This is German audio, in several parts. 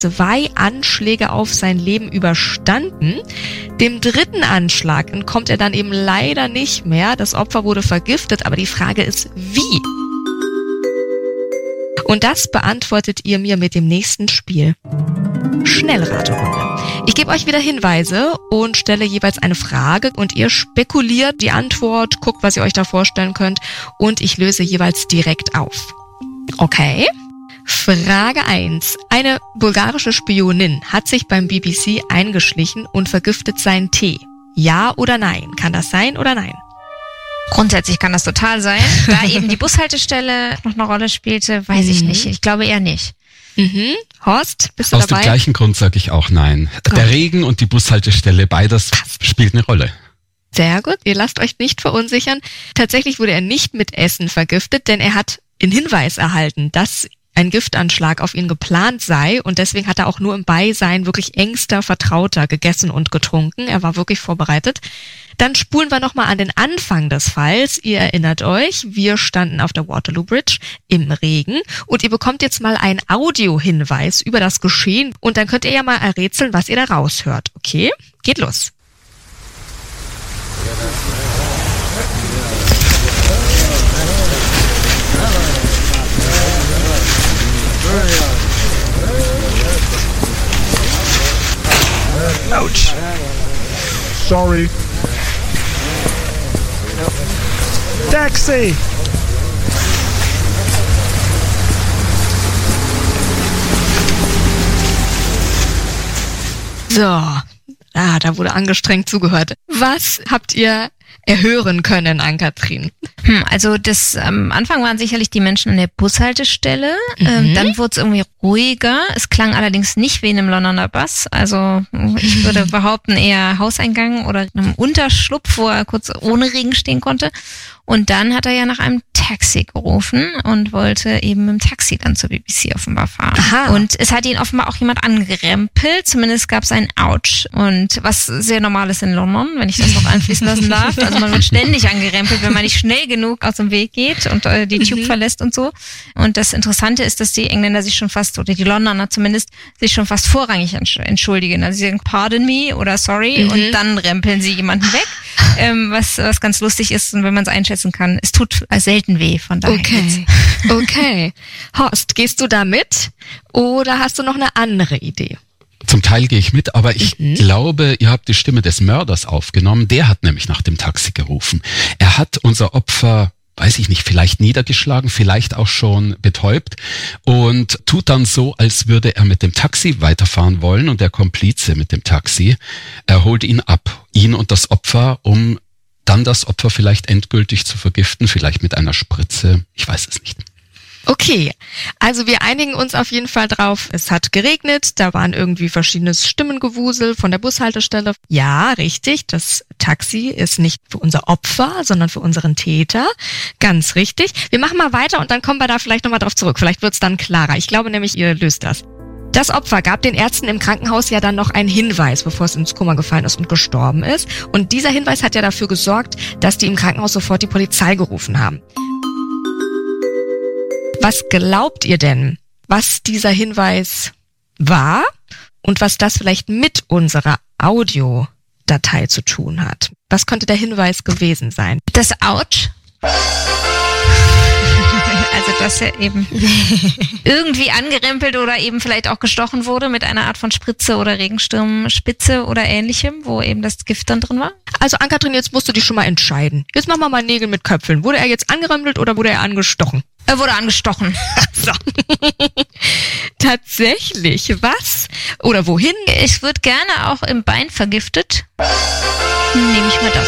2 Anschläge auf sein Leben überstanden. Dem 3. Anschlag entkommt er dann eben leider nicht mehr. Das Opfer wurde vergiftet, aber die Frage ist, wie? Und das beantwortet ihr mir mit dem nächsten Spiel. Schnellraterunde. Ich gebe euch wieder Hinweise und stelle jeweils eine Frage und ihr spekuliert die Antwort, guckt, was ihr euch da vorstellen könnt und ich löse jeweils direkt auf. Okay? Frage 1. Eine bulgarische Spionin hat sich beim BBC eingeschlichen und vergiftet seinen Tee. Ja oder nein? Kann das sein oder nein? Grundsätzlich kann das total sein. Da eben die Bushaltestelle noch eine Rolle spielte, weiß ich nicht. Ich glaube eher nicht. Horst, bist du dabei? Aus dem gleichen Grund sage ich auch nein. Der Regen und die Bushaltestelle, beides spielt eine Rolle. Sehr gut, ihr lasst euch nicht verunsichern. Tatsächlich wurde er nicht mit Essen vergiftet, denn er hat einen Hinweis erhalten, dass ein Giftanschlag auf ihn geplant sei und deswegen hat er auch nur im Beisein wirklich engster Vertrauter gegessen und getrunken. Er war wirklich vorbereitet. Dann spulen wir nochmal an den Anfang des Falls. Ihr erinnert euch, wir standen auf der Waterloo Bridge im Regen und ihr bekommt jetzt mal einen Audiohinweis über das Geschehen und dann könnt ihr ja mal errätseln, was ihr da raushört. Okay? Geht los. Ouch. Sorry. Taxi! So, da wurde angestrengt zugehört. Was habt ihr erhören können, Ann-Kathrin? Also am Anfang waren sicherlich die Menschen an der Bushaltestelle, dann wurde es irgendwie ruhiger. Es klang allerdings nicht wie in einem Londoner Bus, also ich würde behaupten eher Hauseingang oder einem Unterschlupf, wo er kurz ohne Regen stehen konnte. Und dann hat er ja nach einem Taxi gerufen und wollte eben mit dem Taxi dann zur BBC offenbar fahren. Aha. Und es hat ihn offenbar auch jemand angerempelt, zumindest gab es ein Ouch. Und was sehr normal ist in London, wenn ich das noch einfließen lassen darf. Also man wird ständig angerempelt, wenn man nicht schnell genug aus dem Weg geht und die Tube verlässt und so. Und das Interessante ist, dass die Engländer sich schon fast, oder die Londoner zumindest, sich schon fast vorrangig entschuldigen. Also sie sagen pardon me oder sorry und dann rempeln sie jemanden weg. Was ganz lustig ist und wenn man es einschätzen kann, es tut selten weh, von daher. Okay. Horst, gehst du da mit oder hast du noch eine andere Idee? Zum Teil gehe ich mit, aber ich glaube, ihr habt die Stimme des Mörders aufgenommen. Der hat nämlich nach dem Taxi gerufen. Er hat unser Opfer, weiß ich nicht, vielleicht niedergeschlagen, vielleicht auch schon betäubt und tut dann so, als würde er mit dem Taxi weiterfahren wollen und der Komplize mit dem Taxi, er holt ihn ab, ihn und das Opfer, um dann das Opfer vielleicht endgültig zu vergiften, vielleicht mit einer Spritze, ich weiß es nicht. Okay, also wir einigen uns auf jeden Fall drauf, es hat geregnet, da waren irgendwie verschiedenes Stimmengewusel von der Bushaltestelle. Ja, richtig, das Taxi ist nicht für unser Opfer, sondern für unseren Täter. Ganz richtig. Wir machen mal weiter und dann kommen wir da vielleicht nochmal drauf zurück. Vielleicht wird's dann klarer. Ich glaube nämlich, ihr löst das. Das Opfer gab den Ärzten im Krankenhaus ja dann noch einen Hinweis, bevor es ins Koma gefallen ist und gestorben ist. Und dieser Hinweis hat ja dafür gesorgt, dass die im Krankenhaus sofort die Polizei gerufen haben. Was glaubt ihr denn, was dieser Hinweis war und was das vielleicht mit unserer Audiodatei zu tun hat? Was könnte der Hinweis gewesen sein? Das Ouch? Also, dass er eben irgendwie angerempelt oder eben vielleicht auch gestochen wurde mit einer Art von Spritze oder Regenschirmspitze oder ähnlichem, wo eben das Gift dann drin war? Also, Ann-Kathrin, jetzt musst du dich schon mal entscheiden. Jetzt machen wir mal Nägel mit Köpfeln. Wurde er jetzt angerempelt oder wurde er angestochen? Er wurde angestochen. So. Tatsächlich. Was? Oder wohin? Ich würde gerne auch im Bein vergiftet. Nehme ich mal das.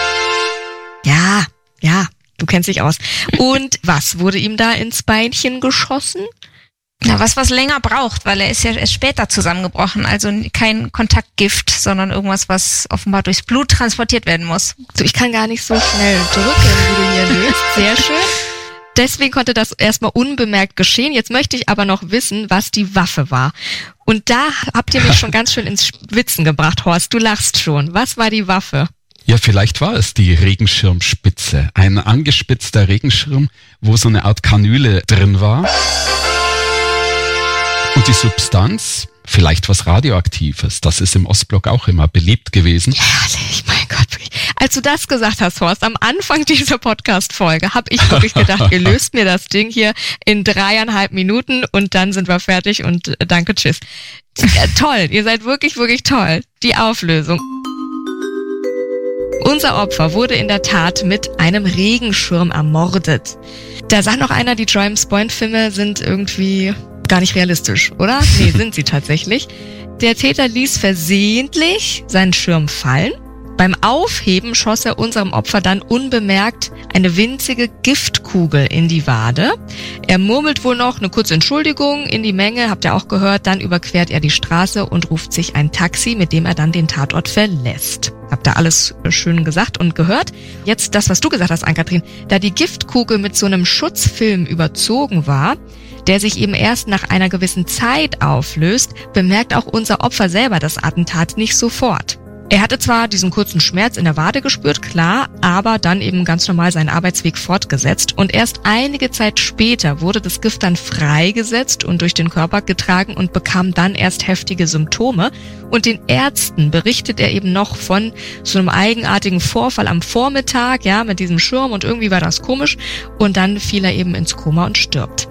Ja. Du kennst dich aus. Und was wurde ihm da ins Beinchen geschossen? Na, was länger braucht, weil er ist ja erst später zusammengebrochen. Also kein Kontaktgift, sondern irgendwas, was offenbar durchs Blut transportiert werden muss. So, ich kann gar nicht so schnell drücken, wie du hier löst. Sehr schön. Deswegen konnte das erstmal unbemerkt geschehen. Jetzt möchte ich aber noch wissen, was die Waffe war. Und da habt ihr mich schon ganz schön ins Schwitzen gebracht, Horst. Du lachst schon. Was war die Waffe? Ja, vielleicht war es die Regenschirmspitze. Ein angespitzter Regenschirm, wo so eine Art Kanüle drin war. Und die Substanz, vielleicht was Radioaktives. Das ist im Ostblock auch immer beliebt gewesen. Herrlich, mein Gott. Als du das gesagt hast, Horst, am Anfang dieser Podcast-Folge, habe ich wirklich gedacht, ihr löst mir das Ding hier in 3,5 Minuten und dann sind wir fertig und danke, tschüss. Ja, toll, ihr seid wirklich, wirklich toll. Die Auflösung. Unser Opfer wurde in der Tat mit einem Regenschirm ermordet. Da sagt noch einer, die James Bond-Filme sind irgendwie gar nicht realistisch, oder? Nee, sind sie tatsächlich. Der Täter ließ versehentlich seinen Schirm fallen. Beim Aufheben schoss er unserem Opfer dann unbemerkt eine winzige Giftkugel in die Wade. Er murmelt wohl noch eine kurze Entschuldigung in die Menge, habt ihr auch gehört. Dann überquert er die Straße und ruft sich ein Taxi, mit dem er dann den Tatort verlässt. Habt ihr alles schön gesagt und gehört. Jetzt das, was du gesagt hast, Ann-Kathrin. Da die Giftkugel mit so einem Schutzfilm überzogen war, der sich eben erst nach einer gewissen Zeit auflöst, bemerkt auch unser Opfer selber das Attentat nicht sofort. Er hatte zwar diesen kurzen Schmerz in der Wade gespürt, klar, aber dann eben ganz normal seinen Arbeitsweg fortgesetzt und erst einige Zeit später wurde das Gift dann freigesetzt und durch den Körper getragen und bekam dann erst heftige Symptome. Und den Ärzten berichtet er eben noch von so einem eigenartigen Vorfall am Vormittag, ja, mit diesem Schirm und irgendwie war das komisch und dann fiel er eben ins Koma und stirbt.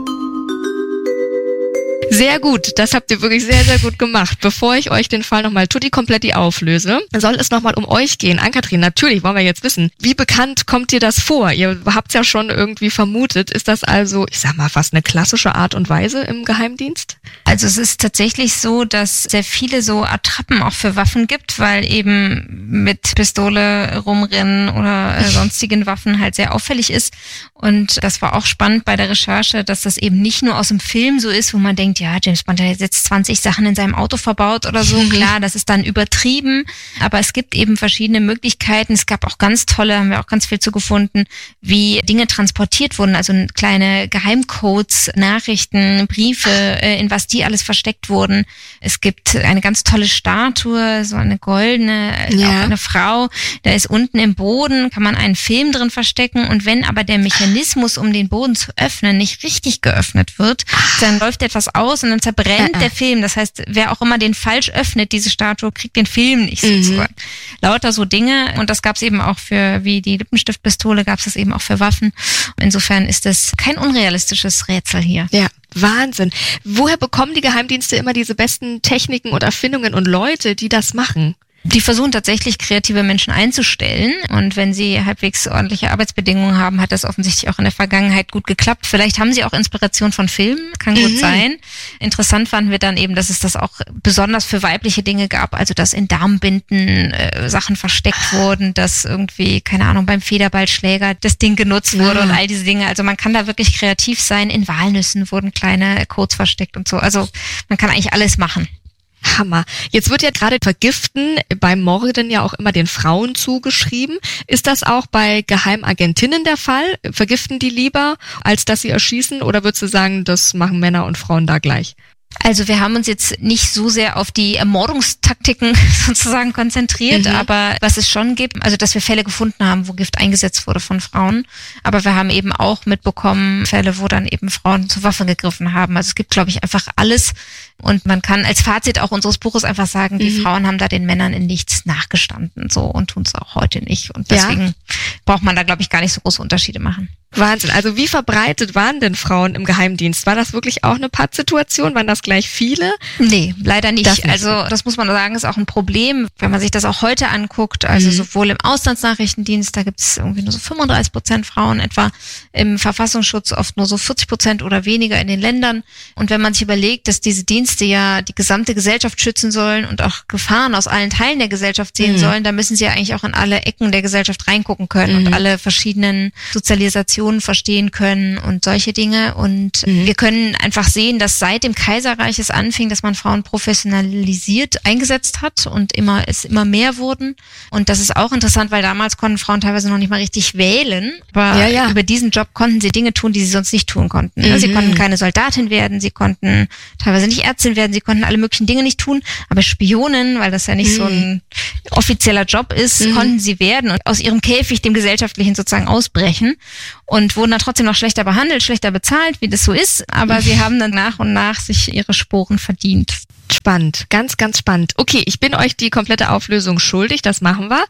Sehr gut, das habt ihr wirklich sehr, sehr gut gemacht. Bevor ich euch den Fall nochmal tutti kompletti auflöse, soll es nochmal um euch gehen. Ann-Kathrin, natürlich wollen wir jetzt wissen, wie bekannt kommt dir das vor? Ihr habt's ja schon irgendwie vermutet. Ist das also, ich sag mal, fast eine klassische Art und Weise im Geheimdienst? Also es ist tatsächlich so, dass sehr viele so Attrappen auch für Waffen gibt, weil eben mit Pistole rumrennen oder sonstigen Waffen halt sehr auffällig ist. Und das war auch spannend bei der Recherche, dass das eben nicht nur aus dem Film so ist, wo man denkt, ja, James Bond hat jetzt 20 Sachen in seinem Auto verbaut oder so. Klar, das ist dann übertrieben, aber es gibt eben verschiedene Möglichkeiten. Es gab auch ganz tolle, haben wir auch ganz viel zu gefunden, wie Dinge transportiert wurden, also kleine Geheimcodes, Nachrichten, Briefe, in was die alles versteckt wurden. Es gibt eine ganz tolle Statue, so eine goldene, auch eine Frau, da ist unten im Boden, kann man einen Film drin verstecken und wenn aber der Mechanismus, um den Boden zu öffnen, nicht richtig geöffnet wird, dann läuft etwas aus und dann zerbrennt der Film. Das heißt, wer auch immer den falsch öffnet, diese Statue, kriegt den Film nicht sozusagen. Lauter so Dinge und das gab es eben auch für, wie die Lippenstiftpistole, gab es das eben auch für Waffen. Insofern ist das kein unrealistisches Rätsel hier. Ja. Wahnsinn. Woher bekommen die Geheimdienste immer diese besten Techniken und Erfindungen und Leute, die das machen? Die versuchen tatsächlich kreative Menschen einzustellen und wenn sie halbwegs ordentliche Arbeitsbedingungen haben, hat das offensichtlich auch in der Vergangenheit gut geklappt. Vielleicht haben sie auch Inspiration von Filmen, kann gut sein. Interessant fanden wir dann eben, dass es das auch besonders für weibliche Dinge gab, also dass in Darmbinden Sachen versteckt wurden, dass irgendwie, keine Ahnung, beim Federballschläger das Ding genutzt wurde und all diese Dinge. Also man kann da wirklich kreativ sein. In Walnüssen wurden kleine Codes versteckt und so. Also man kann eigentlich alles machen. Hammer. Jetzt wird ja gerade Vergiften beim Morden ja auch immer den Frauen zugeschrieben. Ist das auch bei Geheimagentinnen der Fall? Vergiften die lieber, als dass sie erschießen? Oder würdest du sagen, das machen Männer und Frauen da gleich? Also wir haben uns jetzt nicht so sehr auf die Ermordungstaktiken sozusagen konzentriert, aber was es schon gibt, also dass wir Fälle gefunden haben, wo Gift eingesetzt wurde von Frauen, aber wir haben eben auch mitbekommen Fälle, wo dann eben Frauen zur Waffe gegriffen haben. Also es gibt, glaube ich, einfach alles und man kann als Fazit auch unseres Buches einfach sagen, die Frauen haben da den Männern in nichts nachgestanden so und tun es auch heute nicht und deswegen braucht man da, glaube ich, gar nicht so große Unterschiede machen. Wahnsinn. Also wie verbreitet waren denn Frauen im Geheimdienst? War das wirklich auch eine Pattsituation? Waren das gleich viele? Nee, leider nicht. Also das muss man sagen, ist auch ein Problem, wenn man sich das auch heute anguckt. Also sowohl im Auslandsnachrichtendienst, da gibt es irgendwie nur so 35% Frauen etwa, im Verfassungsschutz oft nur so 40% oder weniger in den Ländern. Und wenn man sich überlegt, dass diese Dienste ja die gesamte Gesellschaft schützen sollen und auch Gefahren aus allen Teilen der Gesellschaft sehen sollen, dann müssen sie ja eigentlich auch in alle Ecken der Gesellschaft reingucken können und alle verschiedenen Sozialisationen verstehen können und solche Dinge. Und wir können einfach sehen, dass seit dem Kaiserreich es anfing, dass man Frauen professionalisiert eingesetzt hat und es immer mehr wurden. Und das ist auch interessant, weil damals konnten Frauen teilweise noch nicht mal richtig wählen. Aber über diesen Job konnten sie Dinge tun, die sie sonst nicht tun konnten. Sie konnten keine Soldatin werden, sie konnten teilweise nicht Ärztin werden, sie konnten alle möglichen Dinge nicht tun. Aber Spionin, weil das ja nicht so ein offizieller Job ist, konnten sie werden und aus ihrem Käfig, dem Gesellschaftlichen sozusagen ausbrechen. Und wurden dann trotzdem noch schlechter behandelt, schlechter bezahlt, wie das so ist. Aber sie haben dann nach und nach sich ihre Sporen verdient. Spannend, ganz, ganz spannend. Okay, ich bin euch die komplette Auflösung schuldig, das machen wir.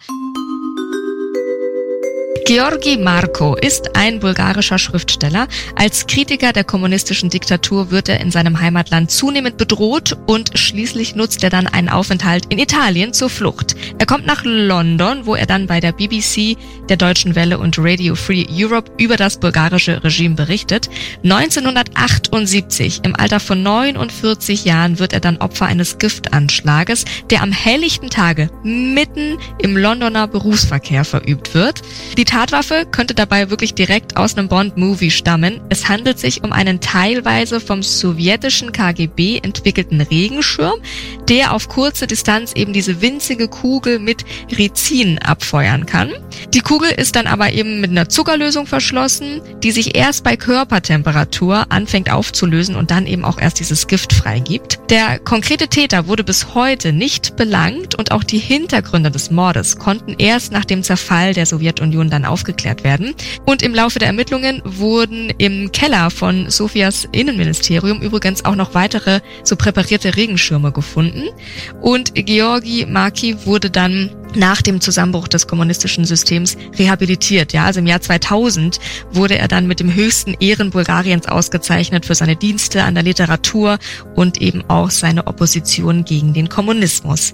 Georgi Marko ist ein bulgarischer Schriftsteller. Als Kritiker der kommunistischen Diktatur wird er in seinem Heimatland zunehmend bedroht und schließlich nutzt er dann einen Aufenthalt in Italien zur Flucht. Er kommt nach London, wo er dann bei der BBC, der Deutschen Welle und Radio Free Europe über das bulgarische Regime berichtet. 1978, im Alter von 49 Jahren, wird er dann Opfer eines Giftanschlages, der am helllichten Tage mitten im Londoner Berufsverkehr verübt wird. Die Tatwaffe könnte dabei wirklich direkt aus einem Bond-Movie stammen. Es handelt sich um einen teilweise vom sowjetischen KGB entwickelten Regenschirm, der auf kurze Distanz eben diese winzige Kugel mit Rizin abfeuern kann. Die Kugel ist dann aber eben mit einer Zuckerlösung verschlossen, die sich erst bei Körpertemperatur anfängt aufzulösen und dann eben auch erst dieses Gift freigibt. Der konkrete Täter wurde bis heute nicht belangt und auch die Hintergründe des Mordes konnten erst nach dem Zerfall der Sowjetunion dann aufgeklärt werden. Und im Laufe der Ermittlungen wurden im Keller von Sofias Innenministerium übrigens auch noch weitere so präparierte Regenschirme gefunden. Und Georgi Marki wurde dann nach dem Zusammenbruch des kommunistischen Systems rehabilitiert. Ja, also im Jahr 2000 wurde er dann mit dem höchsten Ehren Bulgariens ausgezeichnet für seine Dienste an der Literatur und eben auch seine Opposition gegen den Kommunismus.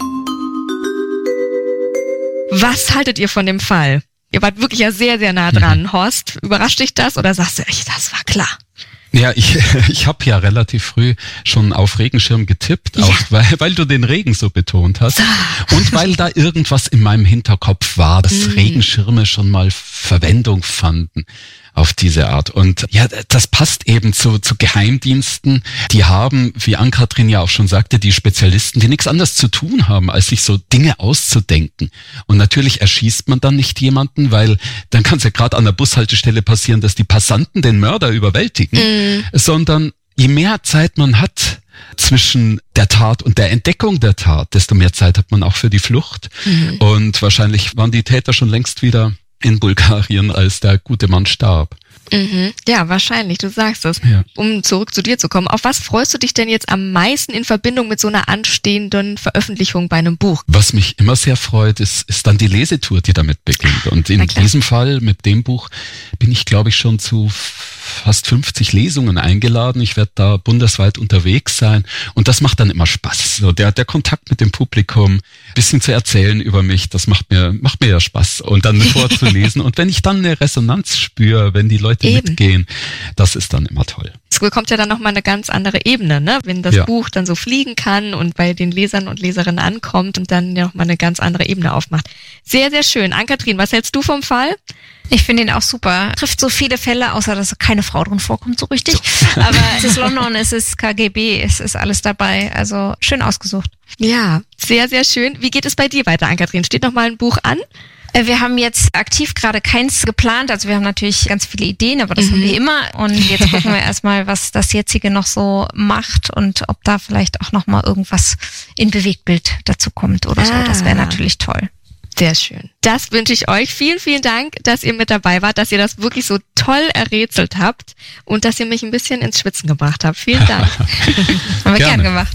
Was haltet ihr von dem Fall? Ihr wart wirklich ja sehr, sehr nah dran. Horst, überrascht dich das oder sagst du, echt, das war klar? Ja, ich habe ja relativ früh schon auf Regenschirm getippt, auch weil du den Regen so betont hast und weil da irgendwas in meinem Hinterkopf war, dass Regenschirme schon mal Verwendung fanden auf diese Art. Und ja, das passt eben zu Geheimdiensten. Die haben, wie Ann-Kathrin ja auch schon sagte, die Spezialisten, die nichts anderes zu tun haben, als sich so Dinge auszudenken. Und natürlich erschießt man dann nicht jemanden, weil dann kann es ja gerade an der Bushaltestelle passieren, dass die Passanten den Mörder überwältigen, sondern je mehr Zeit man hat zwischen der Tat und der Entdeckung der Tat, desto mehr Zeit hat man auch für die Flucht. Und wahrscheinlich waren die Täter schon längst wieder in Bulgarien, als der gute Mann starb. Ja, wahrscheinlich, du sagst es. Ja. Um zurück zu dir zu kommen, auf was freust du dich denn jetzt am meisten in Verbindung mit so einer anstehenden Veröffentlichung bei einem Buch? Was mich immer sehr freut, ist dann die Lesetour, die damit beginnt. Und in diesem Fall, mit dem Buch, bin ich, glaube ich, schon zu fast 50 Lesungen eingeladen. Ich werde da bundesweit unterwegs sein und das macht dann immer Spaß. So der Kontakt mit dem Publikum, bisschen zu erzählen über mich, das macht mir ja Spaß. Und dann vorzulesen. Und wenn ich dann eine Resonanz spüre, wenn die Leute mitgehen, das ist dann immer toll. Es bekommt ja dann nochmal eine ganz andere Ebene, ne? Wenn das Buch dann so fliegen kann und bei den Lesern und Leserinnen ankommt und dann ja nochmal eine ganz andere Ebene aufmacht. Sehr, sehr schön. Ann-Kathrin, was hältst du vom Fall? Ich finde ihn auch super. Trifft so viele Fälle, außer dass keine Frau drin vorkommt so richtig. So. Aber es ist London, es ist KGB, es ist alles dabei. Also schön ausgesucht. Ja, sehr, sehr schön. Wie geht es bei dir weiter, Ann-Kathrin? Steht noch mal ein Buch an? Wir haben jetzt aktiv gerade keins geplant. Also wir haben natürlich ganz viele Ideen, aber das haben wir immer. Und jetzt gucken wir erstmal, was das jetzige noch so macht und ob da vielleicht auch noch mal irgendwas in Bewegtbild dazu kommt oder so. Das wäre natürlich toll. Sehr schön. Das wünsche ich euch. Vielen, vielen Dank, dass ihr mit dabei wart, dass ihr das wirklich so toll errätselt habt und dass ihr mich ein bisschen ins Schwitzen gebracht habt. Vielen Dank. Haben wir gern gemacht.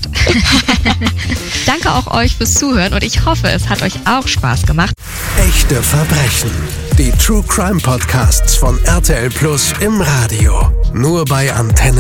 Danke auch euch fürs Zuhören und ich hoffe, es hat euch auch Spaß gemacht. Echte Verbrechen. Die True Crime Podcasts von RTL Plus im Radio. Nur bei Antenne.